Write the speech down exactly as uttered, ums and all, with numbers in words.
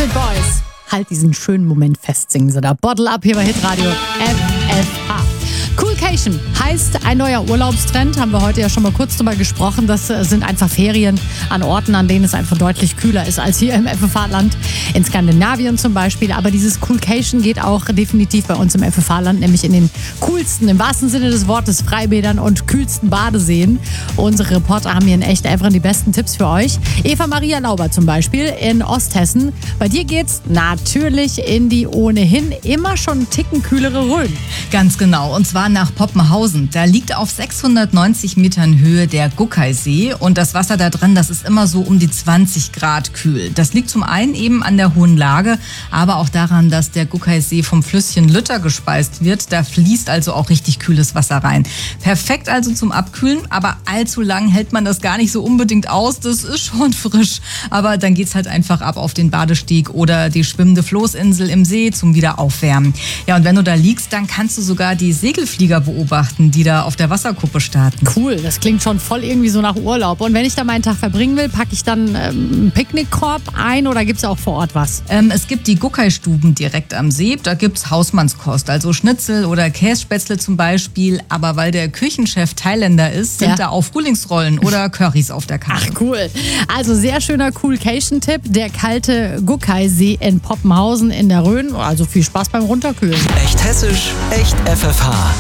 Backstreet Boys. Halt diesen schönen Moment fest, singen sie da. Bottle Up hier bei Hitradio F F H. Coolcation heißt ein neuer Urlaubstrend. Haben wir heute ja schon mal kurz drüber gesprochen. Das sind einfach Ferien an Orten, an denen es einfach deutlich kühler ist als hier im F F H-Land. In Skandinavien zum Beispiel. Aber dieses Coolcation geht auch definitiv bei uns im F F H-Land, nämlich in den coolsten, im wahrsten Sinne des Wortes, Freibädern und kühlsten Badeseen. Unsere Reporter haben hier in echt einfach die besten Tipps für euch. Eva Maria Lauber zum Beispiel in Osthessen. Bei dir geht's natürlich in die ohnehin immer schon einen Ticken kühlere Rhön. Ganz genau. Und zwar nach Poppenhausen. Da liegt auf sechshundertneunzig Metern Höhe der Guckeisee und das Wasser da drin, das ist immer so um die zwanzig Grad kühl. Das liegt zum einen eben an der hohen Lage, aber auch daran, dass der Guckeisee vom Flüsschen Lütter gespeist wird. Da fließt also auch richtig kühles Wasser rein. Perfekt also zum Abkühlen, aber allzu lang hält man das gar nicht so unbedingt aus. Das ist schon frisch, aber dann geht's halt einfach ab auf den Badesteg oder die schwimmende Floßinsel im See zum Wiederaufwärmen. Ja, und wenn du da liegst, dann kannst du sogar die Segelflieger beobachten, die da auf der Wasserkuppe starten. Cool, das klingt schon voll irgendwie so nach Urlaub. Und wenn ich da meinen Tag verbringen will, packe ich dann ähm, einen Picknickkorb ein oder gibt es auch vor Ort was? Ähm, es gibt die Guckei-Stuben direkt am See. Da gibt es Hausmannskost, also Schnitzel oder Kässpätzle zum Beispiel. Aber weil der Küchenchef Thailänder ist, sind ja. da auch Frühlingsrollen oder Currys auf der Karte. Ach cool. Also sehr schöner Coolcation-Tipp. Der kalte Guckeisee in Poppenhausen in der Rhön. Also viel Spaß beim Runterkühlen. Echt hessisch, echt F F H.